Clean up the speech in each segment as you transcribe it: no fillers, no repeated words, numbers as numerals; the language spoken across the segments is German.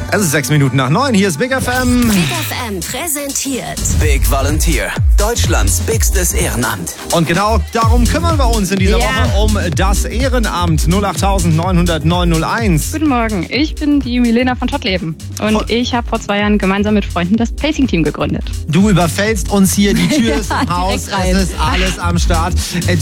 Es ist 6:06. Hier ist Big FM. Big FM präsentiert Big Volunteer, Deutschlands bigstes Ehrenamt. Und genau darum kümmern wir uns in dieser Woche um das Ehrenamt. 08900 901. Guten Morgen, ich bin die Milena von Tottleben und ich habe vor 2 Jahren gemeinsam mit Freunden das Pacing-Team gegründet. Du überfällst uns hier, die Tür ist im Haus, rein. es ist alles am Start.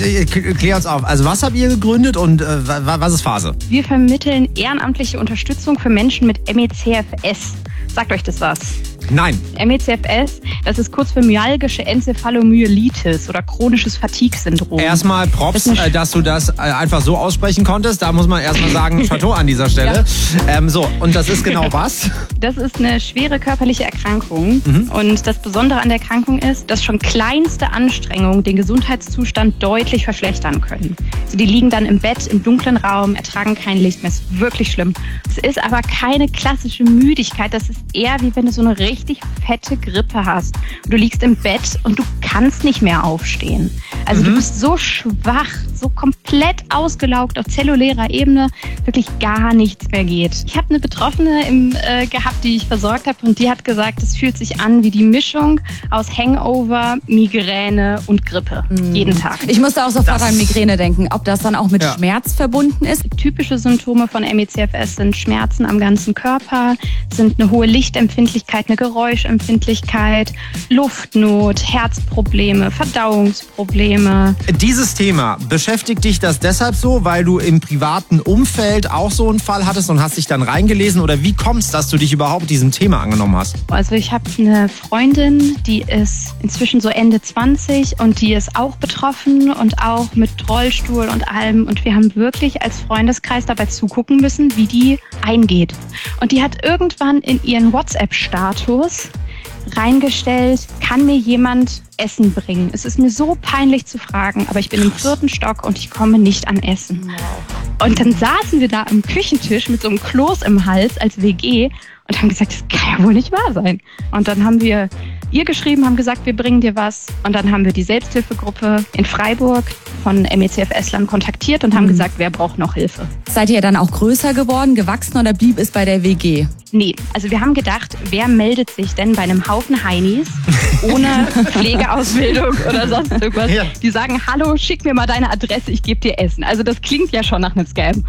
Klär uns auf, also was habt ihr gegründet und was ist Phase? Wir vermitteln ehrenamtliche Unterstützung für Menschen mit MECFS. Sagt euch das was? Nein. MECFS, das ist kurz für myalgische Enzephalomyelitis oder chronisches Fatigue-Syndrom. Erstmal Props, dass du das einfach so aussprechen konntest. Da muss man erstmal sagen, Chateau an dieser Stelle. Ja. Und das ist genau was? Das ist eine schwere körperliche Erkrankung. Und das Besondere an der Erkrankung ist, dass schon kleinste Anstrengungen den Gesundheitszustand deutlich verschlechtern können. Also die liegen dann im Bett, im dunklen Raum, ertragen kein Licht mehr. Es ist wirklich schlimm. Es ist aber keine klassische Müdigkeit. Das ist eher wie wenn du so eine richtig fette Grippe hast. Du liegst im Bett und du kannst nicht mehr aufstehen. Also du bist so schwach, so komplett ausgelaugt auf zellulärer Ebene, wirklich gar nichts mehr geht. Ich habe eine Betroffene gehabt, die ich versorgt habe und die hat gesagt, es fühlt sich an wie die Mischung aus Hangover, Migräne und Grippe. Jeden Tag. Ich musste auch sofort an Migräne denken. Ob das dann auch mit Schmerz verbunden ist? Typische Symptome von MECFS sind Schmerzen am ganzen Körper, sind eine hohe Lichtempfindlichkeit, eine Geräuschempfindlichkeit, Luftnot, Herzprobleme, Verdauungsprobleme. Dieses Thema, beschäftigt dich das deshalb so, weil du im privaten Umfeld auch so einen Fall hattest und hast dich dann reingelesen? Oder wie kommt es, dass du dich überhaupt diesem Thema angenommen hast? Also ich habe eine Freundin, die ist inzwischen so Ende 20 und die ist auch betroffen und auch mit Rollstuhl und allem. Und wir haben wirklich als Freundeskreis dabei zugucken müssen, wie die eingeht. Und die hat irgendwann in ihren WhatsApp-Status reingestellt, kann mir jemand Essen bringen? Es ist mir so peinlich zu fragen, aber ich bin im 4. Stock und ich komme nicht an Essen. Und dann saßen wir da am Küchentisch mit so einem Kloß im Hals als WG und haben gesagt, das kann ja wohl nicht wahr sein. Und dann haben wir ihr geschrieben, haben gesagt, wir bringen dir was. Und dann haben wir die Selbsthilfegruppe in Freiburg von MECFS-Lern kontaktiert und haben gesagt, wer braucht noch Hilfe. Seid ihr dann auch größer geworden, gewachsen oder blieb es bei der WG? Nee, also wir haben gedacht, wer meldet sich denn bei einem Haufen Heinis ohne Pflegeausbildung oder sonst irgendwas? Ja. Die sagen, hallo, schick mir mal deine Adresse, ich gebe dir Essen. Also das klingt ja schon nach einem Scam.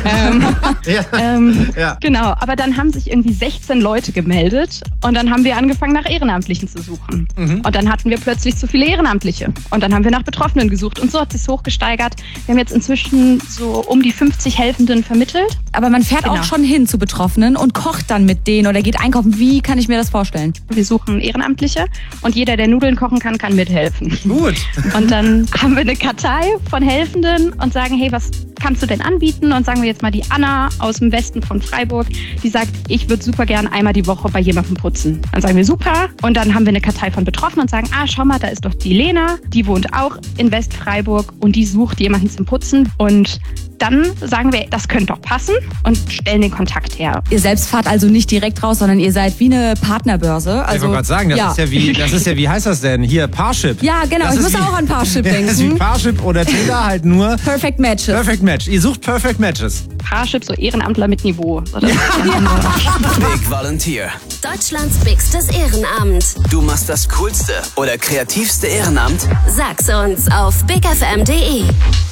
Genau, aber dann haben sich irgendwie 16 Leute gemeldet und dann haben wir angefangen, nach Ehrenamtlichen zu suchen. Und dann hatten wir plötzlich zu viele Ehrenamtliche. Und dann haben wir nach Betroffenen gesucht und so hat es sich hochgesteigert. Wir haben jetzt inzwischen so um die 50 Helfenden vermittelt. Aber man fährt auch schon hin zu Betroffenen und kocht dann mit denen oder geht einkaufen. Wie kann ich mir das vorstellen? Wir suchen Ehrenamtliche und jeder, der Nudeln kochen kann, kann mithelfen. Gut. Und dann haben wir eine Kartei von Helfenden und sagen, hey, was kannst du denn anbieten? Und sagen wir jetzt mal die Anna aus dem Westen von Freiburg, die sagt, ich würde super gern einmal die Woche bei jemandem putzen. Dann sagen wir super und dann haben wir eine Kartei von Betroffenen und sagen, schau mal, da ist doch die Lena, die wohnt auch in Westfreiburg und die sucht jemanden zum Putzen und dann sagen wir, das könnte doch passen und stellen den Kontakt her. Ihr selbst fahrt also nicht direkt raus, sondern ihr seid wie eine Partnerbörse. Also, ich wollte gerade sagen, das ist ja wie heißt das denn? Hier, Parship. Ja, genau, das ich muss auch an Parship denken. Das ist wie Parship oder Tinder halt nur Perfect Matches. Perfect Match. Ihr sucht Perfect Matches. Parship, so Ehrenamtler mit Niveau. Big Volunteer. Deutschlands bigstes Ehrenamt. Du machst das coolste oder kreativste Ehrenamt? Sag's uns auf bigfm.de.